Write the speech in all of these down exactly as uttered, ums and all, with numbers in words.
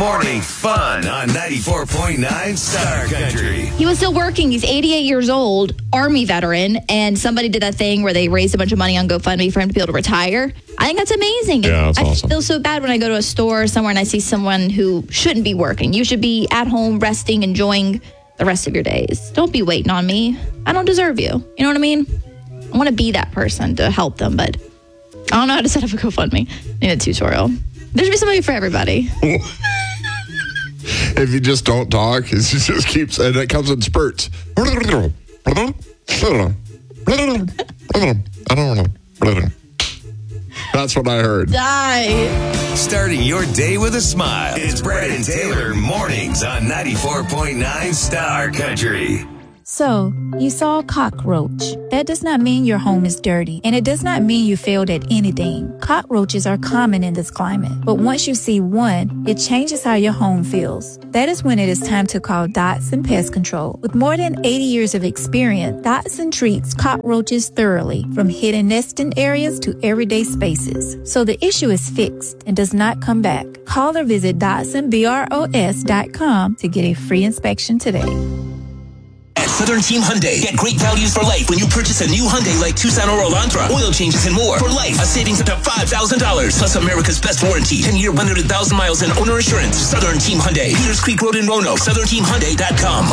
Morning fun on ninety-four point nine Star Country. He was still working. He's eighty-eight years old, Army veteran, and somebody did that thing where they raised a bunch of money on GoFundMe for him to be able to retire. I think that's amazing. Yeah, that's I awesome. feel so bad when I go to a store or somewhere and I see someone who shouldn't be working. You should be at home resting, enjoying the rest of your days. Don't be waiting on me. I don't deserve you. You know what I mean? I want to be that person to help them, but I don't know how to set up a GoFundMe. I need a tutorial. There should be somebody for everybody. If you just don't talk, it just keeps, and it comes in spurts. That's what I heard. Die. Starting your day with a smile. It's Brad and Taylor mornings on ninety-four point nine Star Country. So, you saw a cockroach. That does not mean your home is dirty, and it does not mean you failed at anything. Cockroaches are common in this climate, but once you see one, it changes how your home feels. That is when it is time to call Dotson Pest Control. With more than eighty years of experience, Dotson treats cockroaches thoroughly, from hidden nesting areas to everyday spaces. So the issue is fixed and does not come back. Call or visit Dotson Bros dot com to get a free inspection today. At Southern Team Hyundai, get great values for life when you purchase a new Hyundai like Tucson or Elantra. Oil changes and more. For life, a savings up to five thousand dollars. Plus America's best warranty. ten-year, one hundred thousand miles and owner assurance. Southern Team Hyundai. Peters Creek Road in Roanoke. Southern Team Hyundai dot com.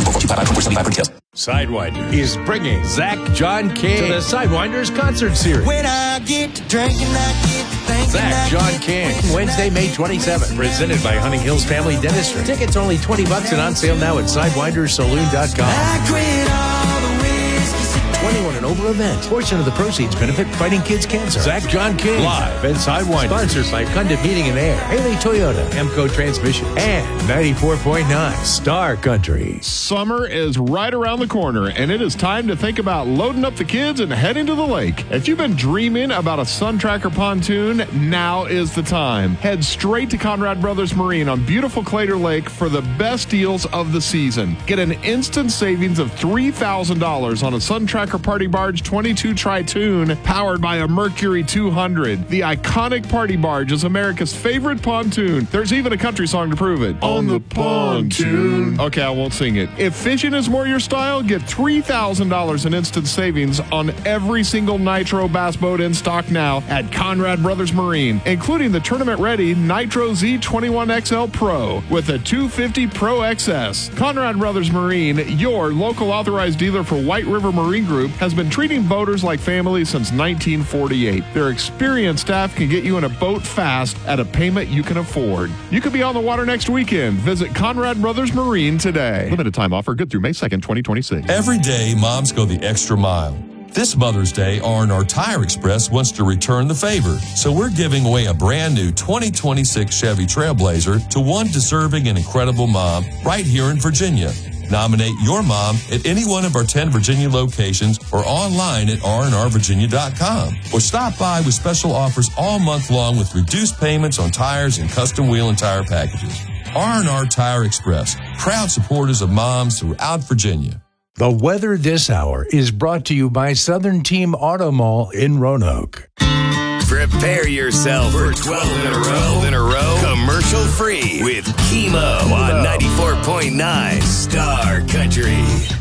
Sidewinder is bringing Zach John King to the Sidewinders concert series. When I get to drinking, I get to thinking. Zach John King, Wednesday, May twenty-seventh, presented by Hunting Hills Family Dentistry. Tickets only twenty bucks and on sale now at sidewinders saloon dot com. I quit all the whiskey. twenty-one and over event. Portion of the proceeds benefit Fighting Kids Cancer. Zach John King, live at Sidewinder. Sponsored by Condit Heating and Air, Haley Toyota, Emco Transmission, and ninety-four point nine Star Country. Summer is right around the corner, and it is time to think about loading up the kids and heading to the lake. If you've been dreaming about a Sun Tracker pontoon, now is the time. Head straight to Conrad Brothers Marine on beautiful Clater Lake for the best deals of the season. Get an instant savings of three thousand dollars on a Sun Tracker Party Barge twenty-two Tritoon powered by a Mercury two hundred. The iconic Party Barge is America's favorite pontoon. There's even a country song to prove it. On the pontoon. Okay, I won't sing it. If fishing is more your style, get three thousand dollars in instant savings on every single Nitro bass boat in stock now at Conrad Brothers Marine, including the tournament-ready Nitro Z twenty-one X L Pro with a two fifty Pro X S. Conrad Brothers Marine, your local authorized dealer for White River Marine Group, has been treating boaters like family since nineteen forty-eight. Their experienced staff can get you in a boat fast at a payment you can afford. You could be on the water next weekend. Visit Conrad Brothers Marine today. Limited time offer good through May second, twenty twenty-six. Every day, moms go the extra mile. This Mother's Day, R and R Tire Express wants to return the favor. So we're giving away a brand new twenty twenty-six Chevy Trailblazer to one deserving and incredible mom right here in Virginia. Nominate your mom at any one of our ten Virginia locations or online at r and r virginia dot com. Or stop by with special offers all month long with reduced payments on tires and custom wheel and tire packages. R and R Tire Express, proud supporters of moms throughout Virginia. The weather this hour is brought to you by Southern Team Auto Mall in Roanoke. Prepare yourself for twelve in a row, in a row, commercial free with Chemo on ninety-four point nine Star Country.